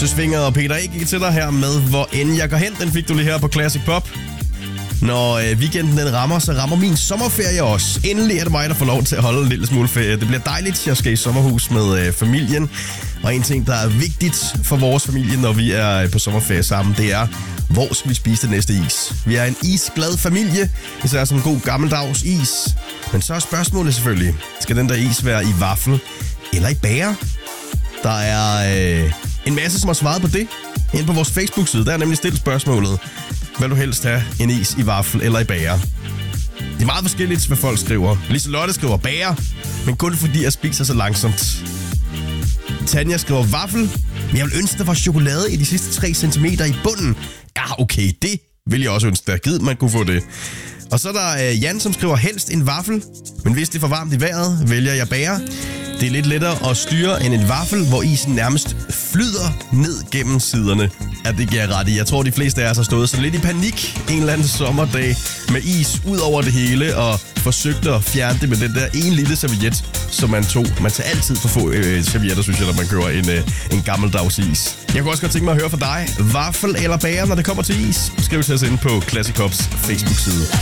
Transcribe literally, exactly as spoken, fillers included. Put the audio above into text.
Svinger og Peter A. til dig her med Hvor end jeg går hen. Den fik du lige her på Classic Pop. Når øh, weekenden den rammer, så rammer min sommerferie også. Endelig er det mig, der får lov til at holde en lille smule ferie. Det bliver dejligt. Jeg skal i sommerhus med øh, familien. Og en ting, der er vigtigt for vores familie, når vi er på sommerferie sammen, det er, hvor skal vi spise det næste is? Vi er en isglad familie, især som en god gammeldags is. Men så er spørgsmålet selvfølgelig, skal den der is være i vaffel eller i bager? Der er øh, en masse, som har svaret på det. Inde på vores Facebook-side, der er nemlig stillet spørgsmålet. Vil du helst have en is i vaffel eller i bager? Det er meget forskelligt, hvad folk skriver. Liselotte skriver bager, men kun fordi jeg spiser så langsomt. Tanja skriver vaffel, men jeg vil ønske, der var chokolade i de sidste tre centimeter i bunden. Ja, okay, det vil jeg også ønske, der givet man kunne få det. Og så er der øh, Jan, som skriver helst en vaffel, men hvis det er for varmt i vejret, vælger jeg bager. Det er lidt lettere at styre end en vaffel, hvor isen nærmest flyder ned gennem siderne. Ja, det giver jeg ret i. Jeg tror, de fleste af os har stået så lidt i panik en eller anden sommerdag med is ud over det hele og forsøgte at fjerne det med den der en lille serviet, som man tog. Man tager altid for få øh, servietter, synes jeg, når man køber en, øh, en gammeldags is. Jeg kunne også godt tænke mig at høre fra dig. Vaffel eller bager, når det kommer til is? Skriv til os inde på Classic Hops Facebook-side.